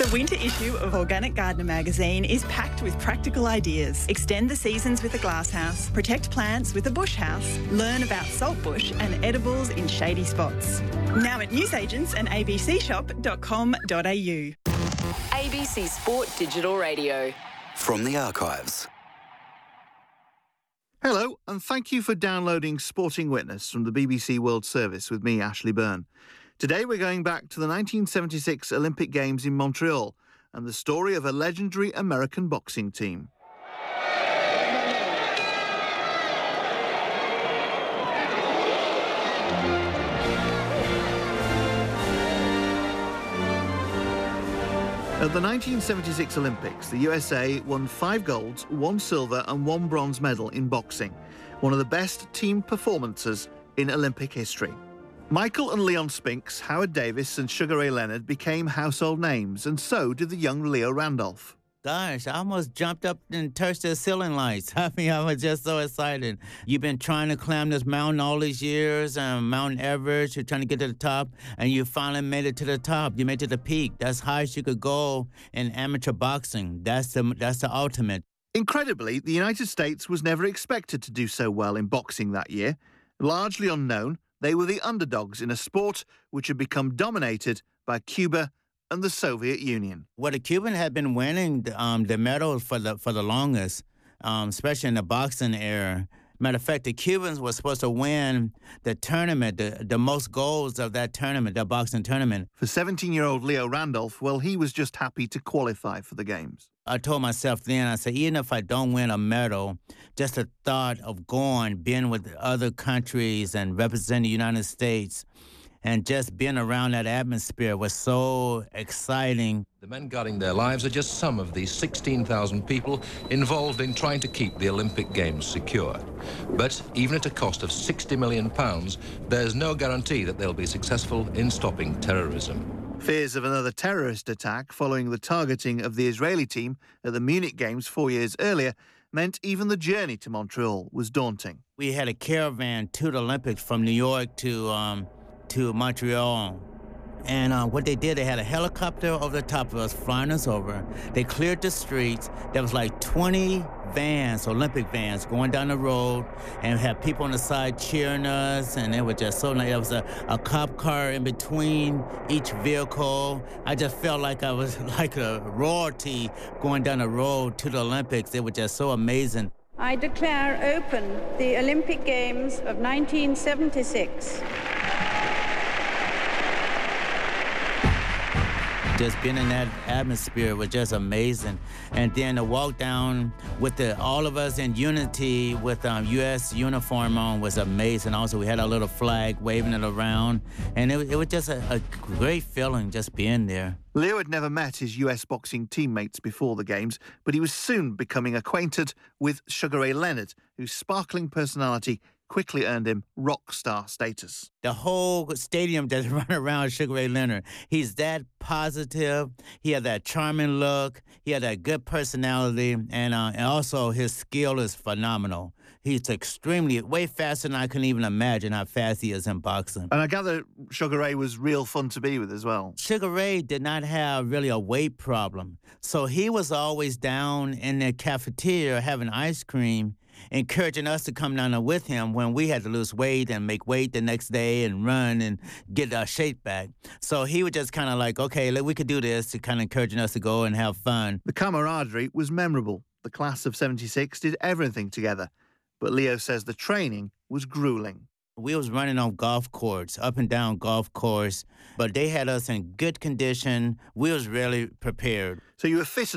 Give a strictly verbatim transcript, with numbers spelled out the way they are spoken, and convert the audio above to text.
The winter issue of Organic Gardener magazine is packed with practical ideas. Extend the seasons with a glasshouse, protect plants with a bush house, learn about saltbush and edibles in shady spots. Now at newsagents and a b c shop dot com dot a u. A B C Sport Digital Radio. From the archives. Hello, and thank you for downloading Sporting Witness from the B B C World Service with me, Ashley Byrne. Today we're going back to the nineteen seventy-six Olympic Games in Montreal and the story of a legendary American boxing team. At the nineteen seventy-six Olympics, the U S A won five golds, one silver and one bronze medal in boxing, one of the best team performances in Olympic history. Michael and Leon Spinks, Howard Davis and Sugar Ray Leonard became household names, and so did the young Leo Randolph. Gosh, I almost jumped up and touched the ceiling lights. I mean, I was just so excited. You've been trying to climb this mountain all these years, um, Mount Everest. You're trying to get to the top, and you finally made it to the top. You made it to the peak. That's high as you could go in amateur boxing. That's the that's the ultimate. Incredibly, the United States was never expected to do so well in boxing that year. Largely unknown, they were the underdogs in a sport which had become dominated by Cuba and the Soviet Union. Well, the Cubans had been winning um, the medals for the for the longest, um, especially in the boxing era. Matter of fact, the Cubans were supposed to win the tournament, the, the most goals of that tournament, the boxing tournament. For seventeen-year-old Leo Randolph, well, he was just happy to qualify for the Games. I told myself then, I said, even if I don't win a medal, just the thought of going, being with other countries and representing the United States, and just being around that atmosphere was so exciting. The men guarding their lives are just some of the sixteen thousand people involved in trying to keep the Olympic Games secure. But even at a cost of sixty million pounds, there's no guarantee that they'll be successful in stopping terrorism. Fears of another terrorist attack following the targeting of the Israeli team at the Munich Games four years earlier meant even the journey to Montreal was daunting. We had a caravan to the Olympics from New York to um, to Montreal. And uh, what they did, they had a helicopter over the top of us, flying us over. They cleared the streets. There was like twenty vans, Olympic vans, going down the road, and had people on the side cheering us, and it was just so nice. There was a, a cop car in between each vehicle. I just felt like I was like a royalty going down the road to the Olympics. It was just so amazing. I declare open the Olympic Games of nineteen seventy-six. Just being in that atmosphere was just amazing. And then to walk down with the, all of us in unity with um, U S uniform on was amazing. Also, we had our little flag waving it around. And it, it was just a, a great feeling just being there. Leo had never met his U S boxing teammates before the Games, but he was soon becoming acquainted with Sugar Ray Leonard, whose sparkling personality quickly earned him rock star status. The whole stadium just run around Sugar Ray Leonard. He's that positive. He had that charming look. He had that good personality. And, uh, and also his skill is phenomenal. He's extremely, way faster than I can even imagine how fast he is in boxing. And I gather Sugar Ray was real fun to be with as well. Sugar Ray did not have really a weight problem. So he was always down in the cafeteria having ice cream, encouraging us to come down there with him when we had to lose weight and make weight the next day and run and get our shape back. So he was just kind of like, okay, we could do this, to kind of encouraging us to go and have fun. The camaraderie was memorable. The class of seventy-six did everything together. But Leo says the training was grueling. We was running on golf courts, up and down golf course, but they had us in good condition. We was really prepared. So you were fit